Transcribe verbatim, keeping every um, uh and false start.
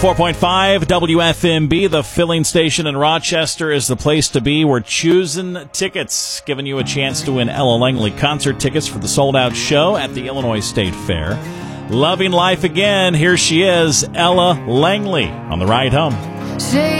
four point five W F M B, the filling station in Rochester, is the place to be. We're choosing tickets, giving you a chance to win Ella Langley concert tickets for the sold-out show at the Illinois State Fair. Loving life again, here she is, Ella Langley, on the ride home.